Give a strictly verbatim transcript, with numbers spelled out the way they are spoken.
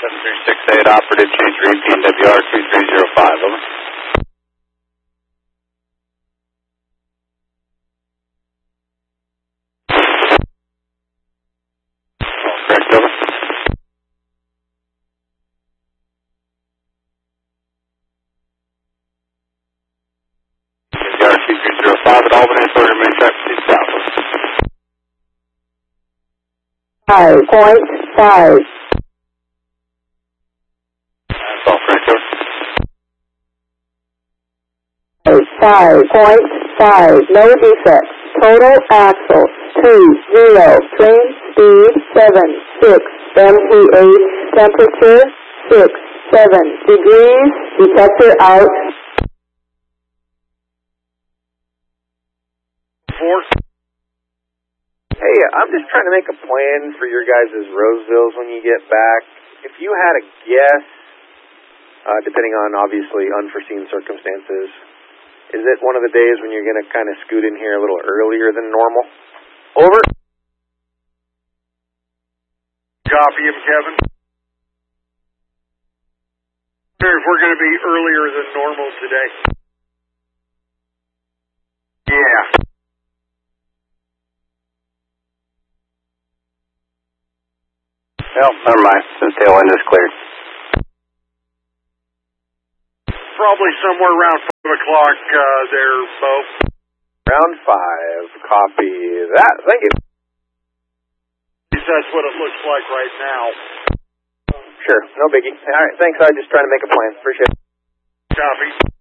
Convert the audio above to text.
seven three six eight, operative change read P W R two three zero five, over. Correct, over. P W R two three zero five at Albany, authority remain traffic south, over. Five point five. That's all correct, over. Five point five. No defects. Total axle two zero. Train speed seven six. M P H temperature six seven degrees. Detector out. Four. Hey, I'm just trying to make a plan for your guys' Rosevilles when you get back. If you had a guess, uh, depending on obviously unforeseen circumstances, is it one of the days when you're going to kind of scoot in here a little earlier than normal? Over. Copy him, Kevin. If we're going to be earlier than normal today. Yeah. Well, never mind. The tail end is cleared. Probably somewhere around five o'clock uh, there, Bo. Round five. Copy that. Thank you. That's what it looks like right now. Sure. No biggie. All right. Thanks. I was just trying to make a plan. Appreciate it. Copy.